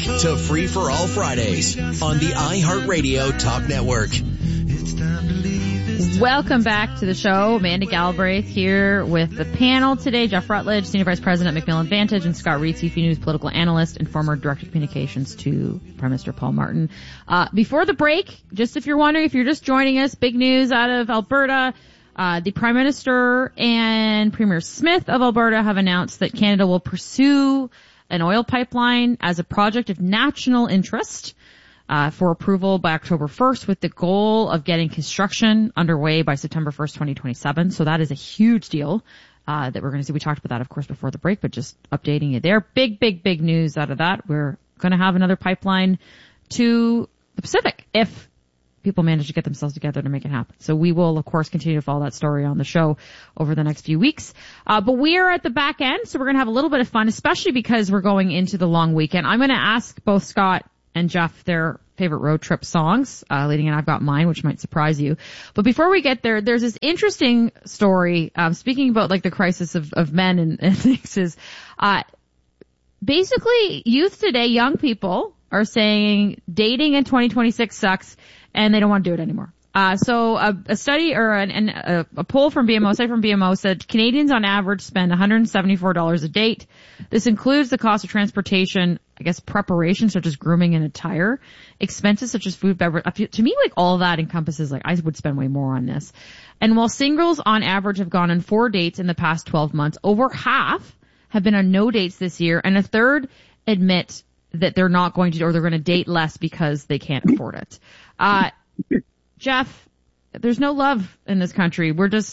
to Free for All Fridays on the iHeartRadio Talk Network. Welcome back to the show. Amanda Galbraith here with the panel today. Jeff Rutledge, Senior Vice President at Macmillan Vantage, and Scott Reed, CP News political analyst and former Director of Communications to Prime Minister Paul Martin. Before the break, just if you're wondering, if you're just joining us, big news out of Alberta. The Prime Minister and Premier Smith of Alberta have announced that Canada will pursue an oil pipeline as a project of national interest for approval by October 1st, with the goal of getting construction underway by September 1st, 2027. So that is a huge deal that we're going to see. We talked about that, of course, before the break, but just updating you there. Big news out of that. We're going to have another pipeline to the Pacific if people manage to get themselves together to make it happen. So we will, of course, continue to follow that story on the show over the next few weeks. But we are at the back end, so we're going to have a little bit of fun, especially because we're going into the long weekend. I'm going to ask both Scott and Jeff their favorite road trip songs, leading in. I've got mine, which might surprise you. But before we get there, there's this interesting story, speaking about like the crisis of men and things is, basically youth today, young people are saying dating in 2026 sucks and they don't want to do it anymore. So a study or a poll from BMO, site from BMO said Canadians on average spend $174 a date. This includes the cost of transportation, I guess preparation such as grooming and attire, expenses such as food, beverage. To me, like all that encompasses, like I would spend way more on this. And while singles on average have gone on 4 dates in the past 12 months, over half have been on no dates this year, and a third admit that they're not going to, or they're going to date less because they can't afford it. Jeff, there's no love in this country.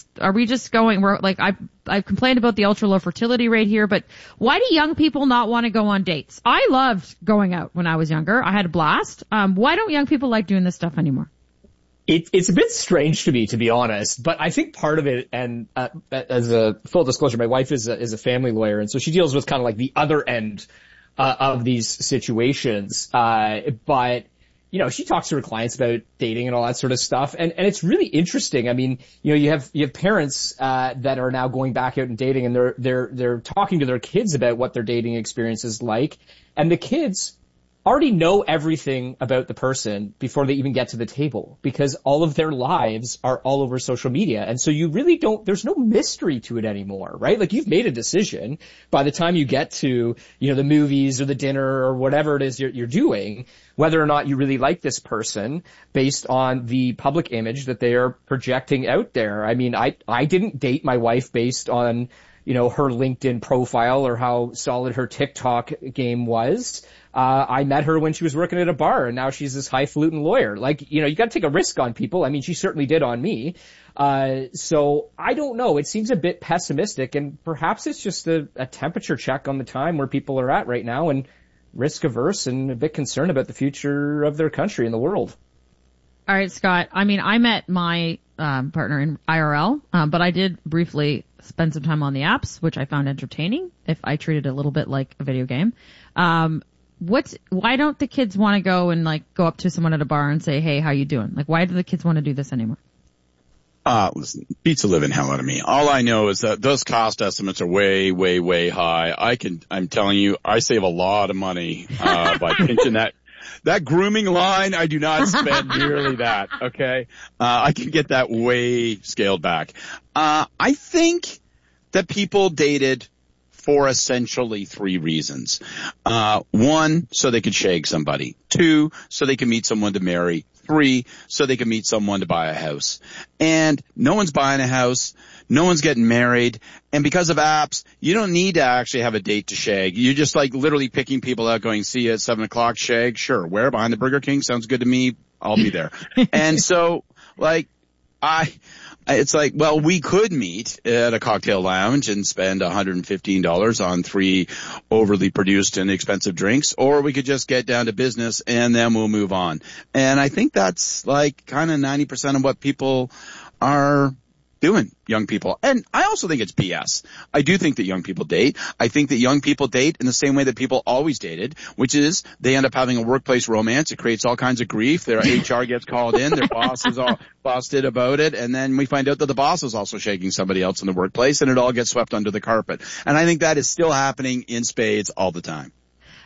I've complained about the ultra low fertility rate here, but why do young people not want to go on dates? I loved going out when I was younger. I had a blast. Why don't young people like doing this stuff anymore? It's a bit strange to me, to be honest, but I think part of it, and as a full disclosure, my wife is a family lawyer, and so she deals with kind of like the other end of these situations. But you know, she talks to her clients about dating and all that sort of stuff. And it's really interesting. I mean, you know, you have parents, that are now going back out and dating, and they're talking to their kids about what their dating experience is like. And the kids already know everything about the person before they even get to the table, because all of their lives are all over social media. And so you really there's no mystery to it anymore, right? Like, you've made a decision by the time you get to, you know, the movies or the dinner or whatever it is you're doing, whether or not you really like this person based on the public image that they are projecting out there. I mean, I didn't date my wife based on, you know, her LinkedIn profile or how solid her TikTok game was. I met her when she was working at a bar, and now she's this highfalutin lawyer. Like, you know, you got to take a risk on people. I mean, she certainly did on me. So I don't know. It seems a bit pessimistic, and perhaps it's just a temperature check on the time where people are at right now, and risk averse and a bit concerned about the future of their country and the world. All right, Scott. I mean, I met my partner in IRL, but I did briefly spend some time on the apps, which I found entertaining. If I treated it a little bit like a video game. Why don't the kids want to go and like go up to someone at a bar and say, "Hey, how you doing?" Like, why do the kids want to do this anymore? Listen, beats the living hell out of me. All I know is that those cost estimates are way, way, way high. I'm telling you, I save a lot of money, by pinching that grooming line. I do not spend nearly that. Okay. I can get that way scaled back. I think that people dated for essentially 3 reasons. 1, so they could shag somebody. 2, so they could meet someone to marry. 3, so they could meet someone to buy a house. And no one's buying a house. No one's getting married. And because of apps, you don't need to actually have a date to shag. You're just like literally picking people out going, see you at 7:00, shag. Sure. Where? Behind the Burger King? Sounds good to me. I'll be there. And so like, it's like, well, we could meet at a cocktail lounge and spend $115 on 3 overly produced and expensive drinks, or we could just get down to business and then we'll move on. And I think that's like kind of 90% of what people are doing, young people. And I also think it's BS. I do think that young people date. I think that young people date in the same way that people always dated, which is they end up having a workplace romance. It creates all kinds of grief. Their HR gets called in. Their boss is all busted about it. And then we find out that the boss is also shaking somebody else in the workplace, and it all gets swept under the carpet. And I think that is still happening in spades all the time.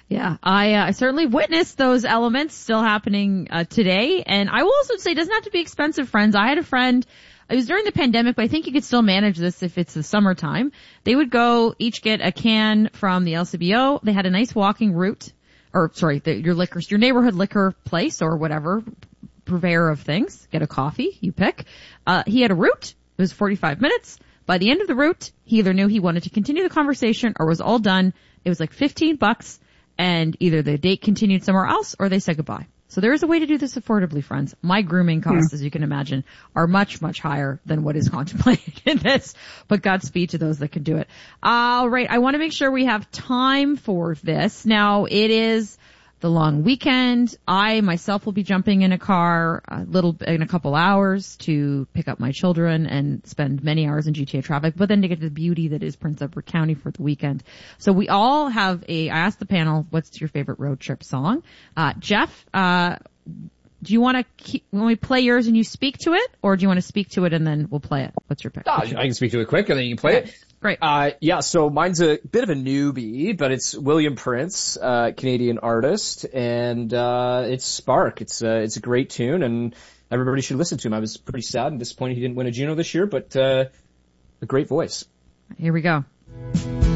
Yeah, I certainly witnessed those elements still happening today. And I will also say it doesn't have to be expensive, friends. I had a friend, it was during the pandemic, but I think you could still manage this if it's the summertime. They would go each get a can from the LCBO. They had a nice walking route, your neighborhood liquor place or whatever, purveyor of things. Get a coffee, you pick. He had a route. It was 45 minutes. By the end of the route, he either knew he wanted to continue the conversation or was all done. It was like $15, and either the date continued somewhere else or they said goodbye. So there is a way to do this affordably, friends. My grooming costs, as you can imagine, are much, much higher than what is contemplated in this, but Godspeed to those that can do it. All right. I want to make sure we have time for this. Now, it is the long weekend. I myself will be jumping in a car in a couple hours to pick up my children and spend many hours in GTA traffic, but then to get to the beauty that is Prince Edward County for the weekend. So we all have I asked the panel, what's your favorite road trip song? Jeff, do you want to when we play yours and you speak to it, or do you want to speak to it and then we'll play it? What's your pick? I can speak to it quick and then you can play it. Great. So mine's a bit of a newbie, but it's William Prince, Canadian artist, and it's Spark. It's a great tune, and everybody should listen to him. I was pretty sad and disappointed he didn't win a Juno this year, but a great voice. Here we go.